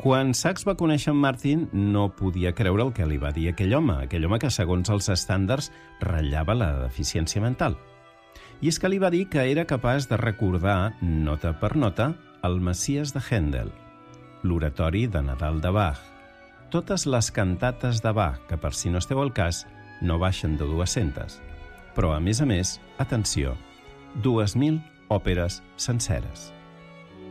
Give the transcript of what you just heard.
Quan Sachs va conèixer en Martin, no podia creure el que li va dir aquell home que segons els estàndards ratllava la deficiència mental. I és que li va dir que era capaç de recordar, nota per nota, el Messies de Händel, l'oratori de Nadal de Bach, totes les cantates de Bach, que per si no esteu al cas, no baixen de 200. Però, a més, atenció, 2.000 òperes senceres.